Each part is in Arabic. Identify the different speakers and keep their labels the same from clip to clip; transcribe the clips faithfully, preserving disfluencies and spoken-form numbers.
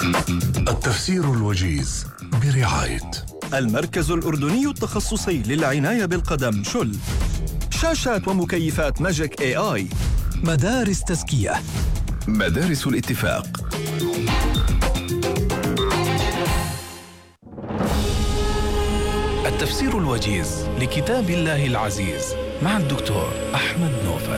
Speaker 1: التفسير الوجيز برعاية
Speaker 2: المركز الأردني التخصصي للعناية بالقدم شل. شاشات ومكيفات ماجيك اي اي.
Speaker 3: مدارس تزكية.
Speaker 1: مدارس الاتفاق.
Speaker 3: التفسير الوجيز لكتاب الله العزيز مع الدكتور أحمد نوفل.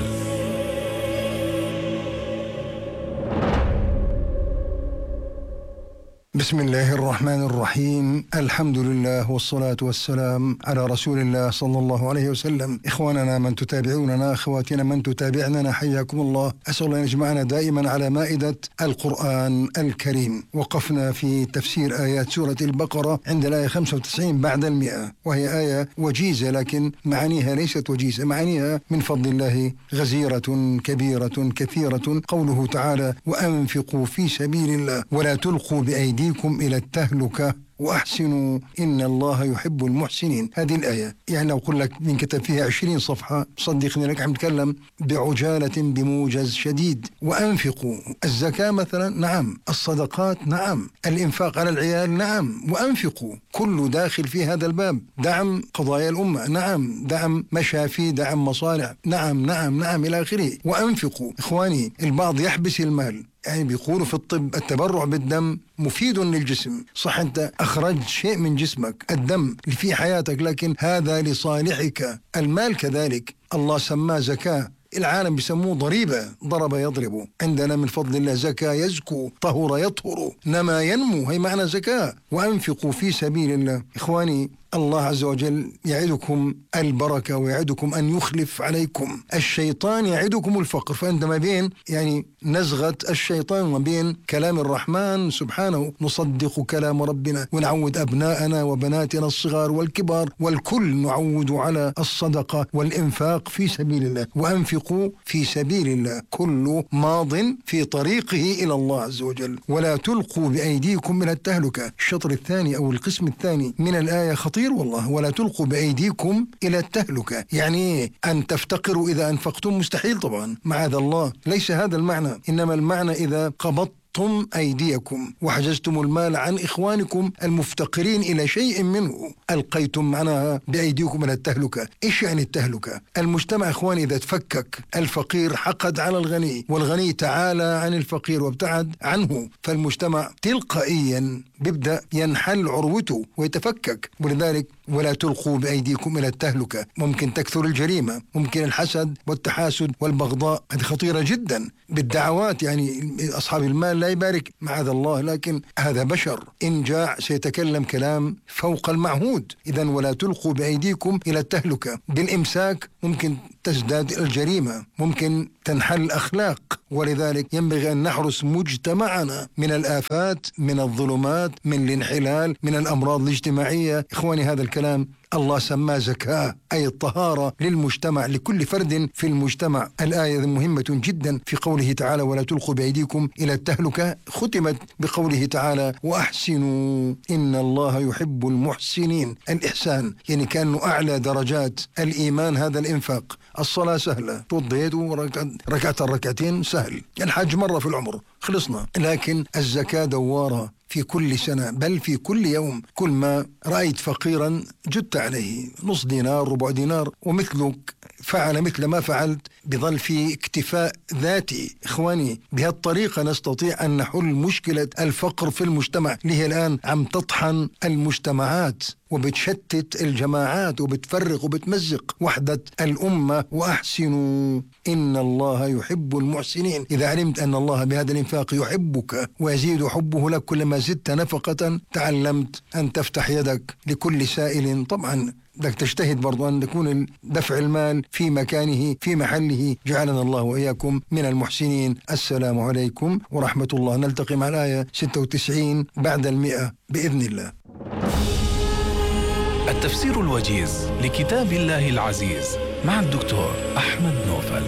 Speaker 4: بسم الله الرحمن الرحيم. الحمد لله والصلاة والسلام على رسول الله صلى الله عليه وسلم. إخواننا من تتابعوننا، أخواتنا من تتابعننا، حياكم الله. أسأل الله أن يجمعنا دائما على مائدة القرآن الكريم. وقفنا في تفسير آيات سورة البقرة عند الآية خمسة وتسعين بعد المئة، وهي آية وجيزة لكن معانيها ليست وجيزة، معانيها من فضل الله غزيرة كبيرة كثيرة. قوله تعالى: وأنفقوا في سبيل الله ولا تلقوا بأيديكم إلى التهلكة وأحسنوا إن الله يحب المحسنين. هذه الآية يعني لو أقول لك من كتب فيها عشرين صفحة صدقني لك عم نتكلم بعجالة بموجز شديد. وأنفقوا الزكاة مثلا، نعم. الصدقات، نعم. الإنفاق على العيال، نعم. وأنفقوا كله داخل في هذا الباب. دعم قضايا الأمة، نعم. دعم مشافي، دعم مصالح، نعم نعم نعم إلى آخره. وأنفقوا إخواني، البعض يحبس المال، يعني بيقولوا في الطب التبرع بالدم مفيد للجسم. صح، أنت أخرجت شيء من جسمك، الدم اللي في حياتك، لكن هذا لصالحك. المال كذلك الله سماه زكاة، العالم بيسموه ضريبة. ضرب يضرب، عندنا من فضل الله زكاة يزكو، طهر يطهر، نما ينمو، هي معنى زكاة. وأنفقوا في سبيل الله. إخواني، الله عز وجل يعدكم البركة ويعدكم أن يخلف عليكم. الشيطان يعدكم الفقر، فعندما بين يعني نزغة الشيطان وبين كلام الرحمن سبحانه نصدق كلام ربنا ونعود أبناءنا وبناتنا الصغار والكبار والكل نعود على الصدقة والإنفاق في سبيل الله. وأنفقوا في سبيل الله كل ماض في طريقه إلى الله عز وجل ولا تلقوا بأيديكم إلى التهلكة. الشطر الثاني أو القسم الثاني من الآية خطير والله. ولا تلقوا بأيديكم إلى التهلكة، يعني أن تفتقروا إذا أنفقتم، مستحيل طبعا، معاذ الله، ليس هذا المعنى. إنما المعنى إذا قبضت أيديكم وحجزتم المال عن إخوانكم المفتقرين إلى شيء منه، ألقيتم معناها بأيديكم إلى التهلكة. إيش يعني التهلكة؟ المجتمع إخواني إذا تفكك، الفقير حقد على الغني والغني تعالى عن الفقير وابتعد عنه، فالمجتمع تلقائيا بيبدأ ينحل عروته ويتفكك. ولذلك ولا تلقوا بأيديكم إلى التهلكة. ممكن تكثر الجريمة، ممكن الحسد والتحاسد والبغضاء، هذه خطيرة جدا. بالدعوات يعني أصحاب المال لا يبارك معاذ الله، لكن هذا بشر إن جاع سيتكلم كلام فوق المعهود. إذن ولا تلقوا بأيديكم إلى التهلكة. بالإمساك ممكن تزداد الجريمة، ممكن تنحل الأخلاق. ولذلك ينبغي أن نحرس مجتمعنا من الآفات، من الظلمات، من الانحلال، من الأمراض الاجتماعية. إخواني، هذا الكلام الله سماه زكاة، أي الطهارة للمجتمع، لكل فرد في المجتمع. الآية مهمة جدا في قوله تعالى ولا تلقوا بأيديكم إلى التهلكة، ختمت بقوله تعالى وأحسنوا إن الله يحب المحسنين. الإحسان يعني كأنه أعلى درجات الإيمان هذا الإنفاق. الصلاة سهلة، توضيت وركعت الركعتين سهل، الحج مرة في العمر خلصنا. لكن الزكاة دوارة في كل سنة، بل في كل يوم. كل ما رأيت فقيرا جدت عليه نص دينار، ربع دينار، ومثلك فعل مثل ما فعلت، بظل في اكتفاء ذاتي. إخواني، بهالطريقة نستطيع أن نحل مشكلة الفقر في المجتمع اللي هي الآن عم تطحن المجتمعات وبتشتت الجماعات وبتفرق وبتمزق وحدة الأمة. وأحسنوا إن الله يحب المحسنين. إذا علمت أن الله بهذا الإنفاق يحبك ويزيد حبه لك كلما زدت نفقة، تعلمت أن تفتح يدك لكل سائل. طبعا بدك تجتهد برضو أن يكون دفع المال في مكانه في محله. جعلنا الله وإياكم من المحسنين. السلام عليكم ورحمة الله. نلتقي مع الآية ستة وتسعين بعد المئة بإذن الله.
Speaker 3: التفسير الوجيز لكتاب الله العزيز مع الدكتور أحمد نوفل.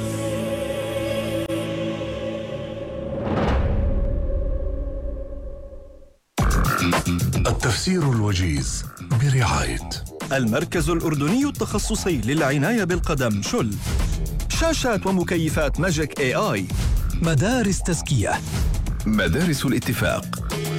Speaker 1: التفسير الوجيز برعاية
Speaker 2: المركز الأردني التخصصي للعناية بالقدم شل. شاشات ومكيفات ماجيك اي اي.
Speaker 3: مدارس تزكية.
Speaker 1: مدارس الاتفاق.